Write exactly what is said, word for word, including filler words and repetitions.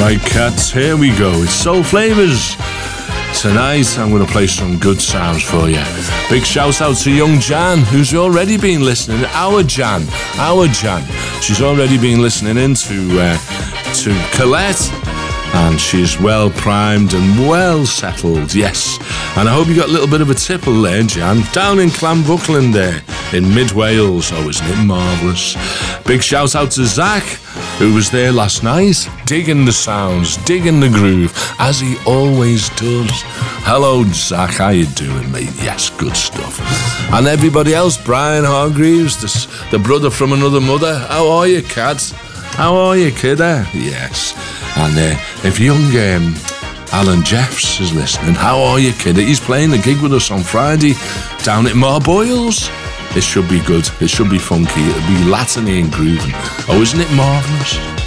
Right, cats, here we go. It's Soul Flavours. Tonight, I'm going to play some good sounds for you. Big shout out to young Jan, who's already been listening. Our Jan, our Jan. She's already been listening in to, uh, to Colette. And she's well primed and well settled, yes. And I hope you got a little bit of a tipple there, Jan. Down in Clanbuckland there, in mid-Wales. Oh, isn't it marvellous? Big shout out to Zach, who was there last night, digging the sounds, digging the groove, as he always does. Hello, Zach, how you doing, mate? Yes, good stuff. And everybody else, Brian Hargreaves, the, the brother from another mother. How are you, cats? How are you, kidder? Yes. And uh, if young um, Alan Jeffs is listening, how are you, kidder? He's playing the gig with us on Friday down at Marboyles. It should be good. It should be funky. It'll be Latiny and grooving. Oh, isn't it marvellous?